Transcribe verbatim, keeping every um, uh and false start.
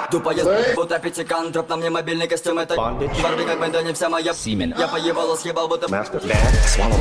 Тупо я с***, будто пятикантроп. На мне мобильный костюм, это Барби, как бы, да не вся моя. Я по ебалу съебал, будто Master Dad, swallow